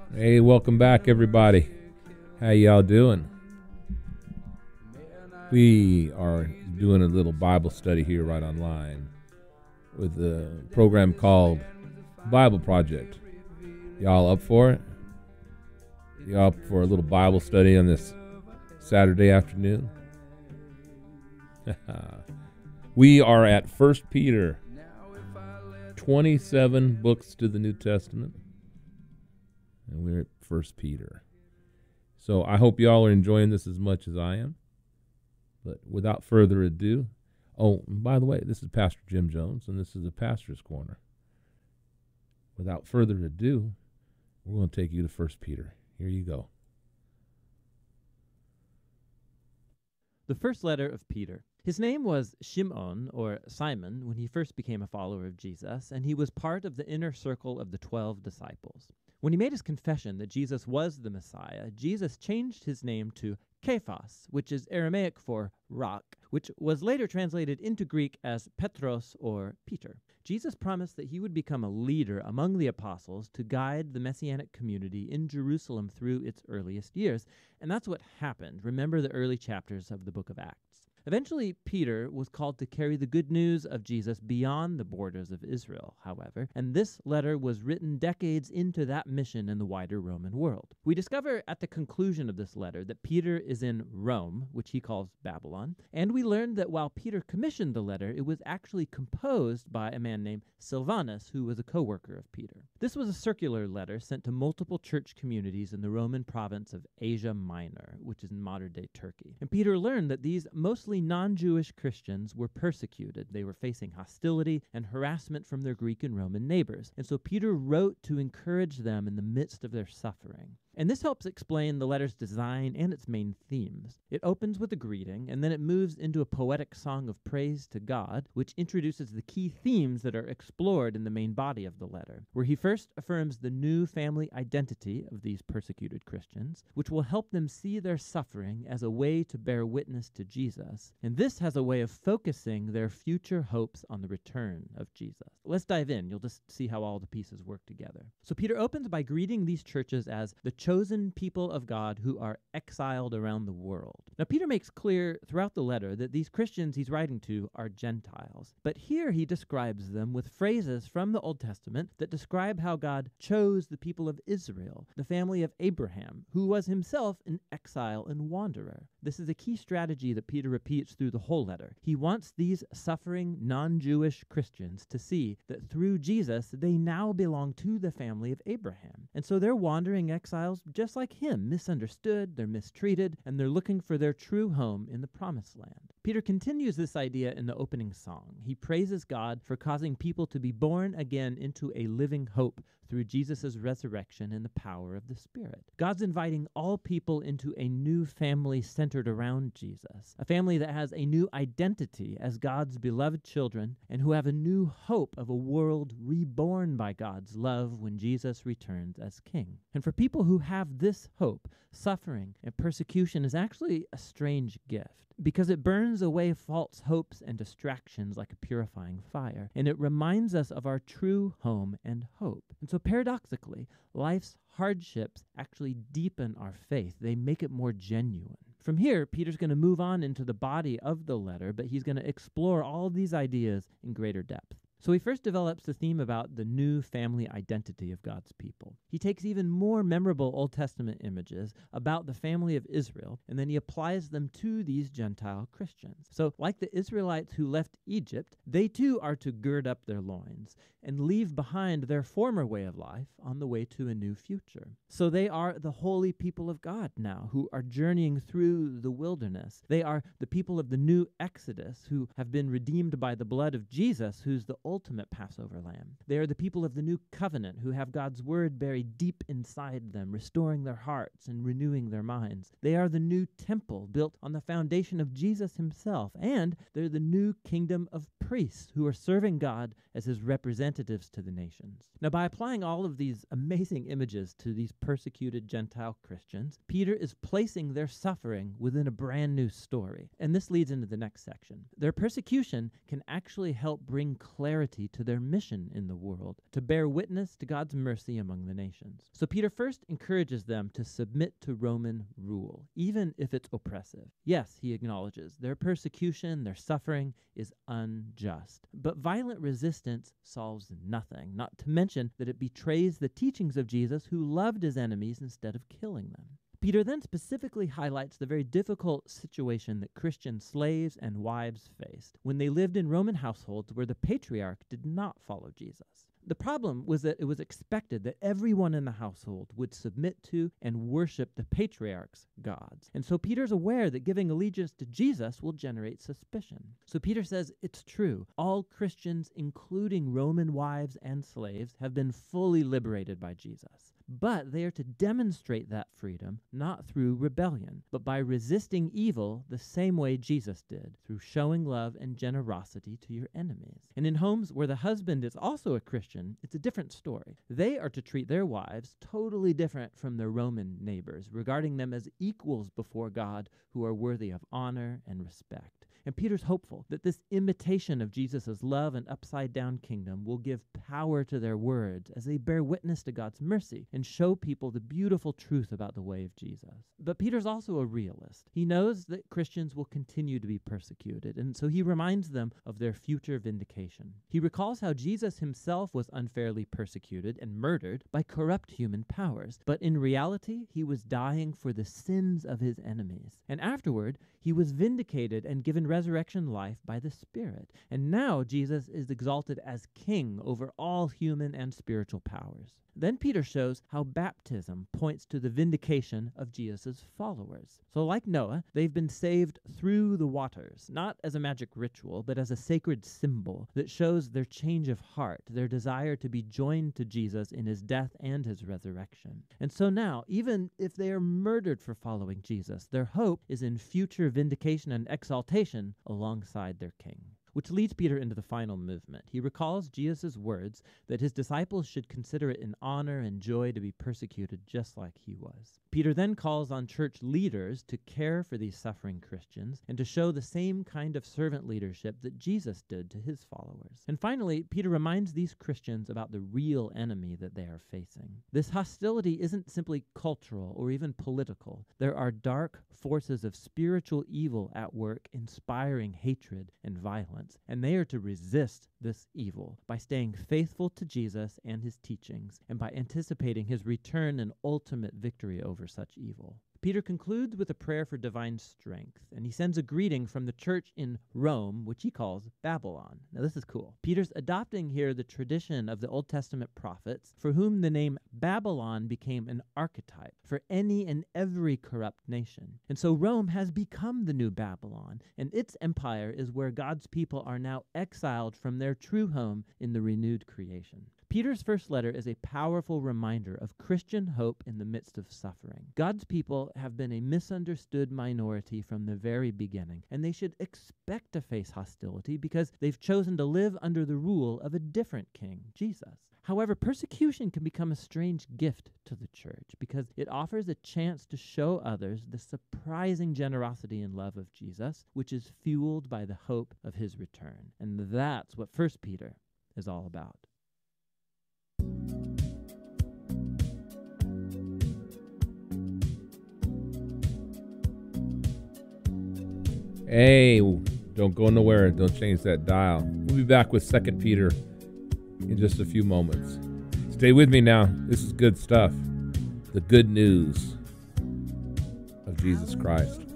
Hey, welcome back, everybody. How y'all doing? We are doing a little Bible study here right online with a program called Bible Project. Y'all up for it? Y'all up for a little Bible study on this Saturday afternoon? We are at 1 Peter, 27 books to the New Testament, and we're at 1 Peter. So I hope y'all are enjoying this as much as I am. But without further ado, and by the way, this is Pastor Jim Jones, and this is the Pastor's Corner. Without further ado, we're going to take you to 1 Peter. Here you go. The first letter of Peter. His name was Shimon, or Simon, when he first became a follower of Jesus, and he was part of the inner circle of the 12 disciples. When he made his confession that Jesus was the Messiah, Jesus changed his name to Kephas, which is Aramaic for rock, which was later translated into Greek as Petros or Peter. Jesus promised that he would become a leader among the apostles to guide the Messianic community in Jerusalem through its earliest years, and that's what happened. Remember the early chapters of the book of Acts. Eventually, Peter was called to carry the good news of Jesus beyond the borders of Israel, however, and this letter was written decades into that mission in the wider Roman world. We discover at the conclusion of this letter that Peter is in Rome, which he calls Babylon, and we learned that while Peter commissioned the letter, it was actually composed by a man named Silvanus, who was a co-worker of Peter. This was a circular letter sent to multiple church communities in the Roman province of Asia Minor, which is in modern-day Turkey. And Peter learned that these mostly non-Jewish Christians were persecuted. They were facing hostility and harassment from their Greek and Roman neighbors. And so Peter wrote to encourage them in the midst of their suffering. And this helps explain the letter's design and its main themes. It opens with a greeting, and then it moves into a poetic song of praise to God, which introduces the key themes that are explored in the main body of the letter, where he first affirms the new family identity of these persecuted Christians, which will help them see their suffering as a way to bear witness to Jesus. And this has a way of focusing their future hopes on the return of Jesus. Let's dive in. You'll just see how all the pieces work together. So Peter opens by greeting these churches as the chosen people of God who are exiled around the world. Now, Peter makes clear throughout the letter that these Christians he's writing to are Gentiles. But here he describes them with phrases from the Old Testament that describe how God chose the people of Israel, the family of Abraham, who was himself an exile and wanderer. This is a key strategy that Peter repeats through the whole letter. He wants these suffering non-Jewish Christians to see that through Jesus, they now belong to the family of Abraham. And so they're wandering exiles just like him, misunderstood, they're mistreated, and they're looking for their true home in the promised land. Peter continues this idea in the opening song. He praises God for causing people to be born again into a living hope through Jesus' resurrection and the power of the Spirit. God's inviting all people into a new family centered around Jesus, a family that has a new identity as God's beloved children and who have a new hope of a world reborn by God's love when Jesus returns as King. And for people who have this hope, suffering and persecution is actually a strange gift, because it burns away false hopes and distractions like a purifying fire, and it reminds us of our true home and hope. And so paradoxically, life's hardships actually deepen our faith. They make it more genuine. From here, Peter's going to move on into the body of the letter, but he's going to explore all these ideas in greater depth. So he first develops the theme about the new family identity of God's people. He takes even more memorable Old Testament images about the family of Israel, and then he applies them to these Gentile Christians. So like the Israelites who left Egypt, they too are to gird up their loins and leave behind their former way of life on the way to a new future. So they are the holy people of God now who are journeying through the wilderness. They are the people of the new Exodus who have been redeemed by the blood of Jesus, who's the ultimate Passover lamb. They are the people of the new covenant who have God's word buried deep inside them, restoring their hearts and renewing their minds. They are the new temple built on the foundation of Jesus himself, and they're the new kingdom of priests who are serving God as his representatives to the nations. Now, by applying all of these amazing images to these persecuted Gentile Christians, Peter is placing their suffering within a brand new story. And this leads into the next section. Their persecution can actually help bring clarity priority to their mission in the world, to bear witness to God's mercy among the nations. So Peter first encourages them to submit to Roman rule, even if it's oppressive. Yes, he acknowledges their persecution, their suffering is unjust. But violent resistance solves nothing, not to mention that it betrays the teachings of Jesus, who loved his enemies instead of killing them. Peter then specifically highlights the very difficult situation that Christian slaves and wives faced when they lived in Roman households where the patriarch did not follow Jesus. The problem was that it was expected that everyone in the household would submit to and worship the patriarch's gods. And so Peter's aware that giving allegiance to Jesus will generate suspicion. So Peter says it's true. All Christians, including Roman wives and slaves, have been fully liberated by Jesus. But they are to demonstrate that freedom not through rebellion, but by resisting evil the same way Jesus did, through showing love and generosity to your enemies. And in homes where the husband is also a Christian, it's a different story. They are to treat their wives totally different from their Roman neighbors, regarding them as equals before God who are worthy of honor and respect. And Peter's hopeful that this imitation of Jesus' love and upside-down kingdom will give power to their words as they bear witness to God's mercy and show people the beautiful truth about the way of Jesus. But Peter's also a realist. He knows that Christians will continue to be persecuted, and so he reminds them of their future vindication. He recalls how Jesus himself was unfairly persecuted and murdered by corrupt human powers, but in reality, he was dying for the sins of his enemies. And afterward, he was vindicated and given resurrection life by the Spirit. And now Jesus is exalted as king over all human and spiritual powers. Then Peter shows how baptism points to the vindication of Jesus' followers. So like Noah, they've been saved through the waters, not as a magic ritual, but as a sacred symbol that shows their change of heart, their desire to be joined to Jesus in his death and his resurrection. And so now, even if they are murdered for following Jesus, their hope is in future vindication and exaltation alongside their king. Which leads Peter into the final movement. He recalls Jesus' words that his disciples should consider it an honor and joy to be persecuted just like he was. Peter then calls on church leaders to care for these suffering Christians and to show the same kind of servant leadership that Jesus did to his followers. And finally, Peter reminds these Christians about the real enemy that they are facing. This hostility isn't simply cultural or even political. There are dark forces of spiritual evil at work, inspiring hatred and violence, and they are to resist this evil by staying faithful to Jesus and his teachings, and by anticipating his return and ultimate victory over such evil. Peter concludes with a prayer for divine strength, and he sends a greeting from the church in Rome, which he calls Babylon. Now this is cool. Peter's adopting here the tradition of the Old Testament prophets, for whom the name Babylon became an archetype for any and every corrupt nation. And so Rome has become the new Babylon, and its empire is where God's people are now exiled from their true home in the renewed creation. Peter's first letter is a powerful reminder of Christian hope in the midst of suffering. God's people have been a misunderstood minority from the very beginning, and they should expect to face hostility because they've chosen to live under the rule of a different king, Jesus. However, persecution can become a strange gift to the church because it offers a chance to show others the surprising generosity and love of Jesus, which is fueled by the hope of his return. And that's what 1 Peter is all about. Hey, don't go nowhere. Don't change that dial. We'll be back with 2 Peter in just a few moments. Stay with me now. This is good stuff. The good news of Jesus Christ.